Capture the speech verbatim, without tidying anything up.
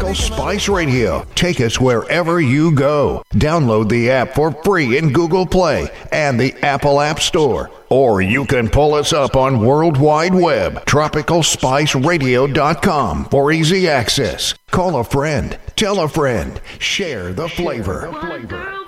Tropical Spice Radio. Take us wherever you go. Download the app for free in Google Play and the Apple App Store. Or you can pull us up on World Wide Web, tropical spice radio dot com for easy access. Call a friend, tell a friend, share the flavor.